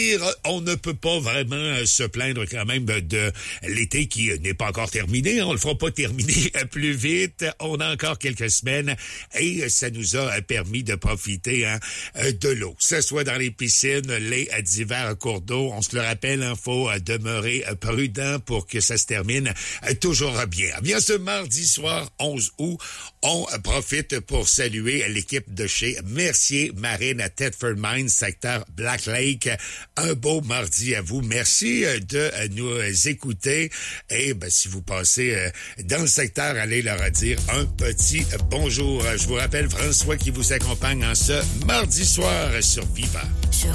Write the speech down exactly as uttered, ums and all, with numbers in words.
On ne peut pas vraiment se plaindre quand même de l'été qui n'est pas encore terminé. On le fera pas terminer plus vite. On a encore quelques semaines et ça nous a permis de profiter hein, de l'eau. Que ce soit dans les piscines, les divers cours d'eau. On se le rappelle, il faut demeurer prudent pour que ça se termine toujours bien. Bien ce mardi soir onze août, on profite pour saluer l'équipe de chez Mercier Marine à Thetford Mines, secteur Black Lake. Un beau mardi à vous. Merci de nous écouter. Et ben, si vous passez dans le secteur, allez leur dire un petit bonjour. Je vous rappelle François qui vous accompagne en ce mardi soir sur Viva.